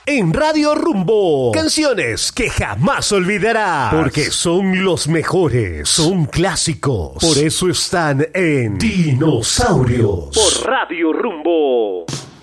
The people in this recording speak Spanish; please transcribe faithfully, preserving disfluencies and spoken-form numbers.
en Radio Rumbo. Canciones que jamás olvidarás, porque son los mejores, son clásicos. Por eso están en Dinosaurios. Por Radio Rumbo.